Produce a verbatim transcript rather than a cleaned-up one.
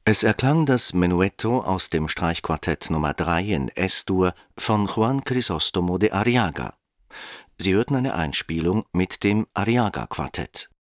Es erklang das Menuetto aus dem Streichquartett Nummer drei in Es-Dur von Juan Crisóstomo de Arriaga. Sie hörten eine Einspielung mit dem Arriaga-Quartett